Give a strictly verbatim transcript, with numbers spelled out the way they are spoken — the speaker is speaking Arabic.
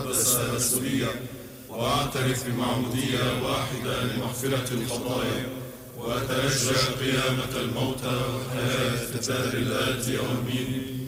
المقدس الرسولية، وأعترف بمعمودية واحدة لمغفرة الخطايا، وأترجى قيامة الموتى وحياة الدار الآتية. آمين.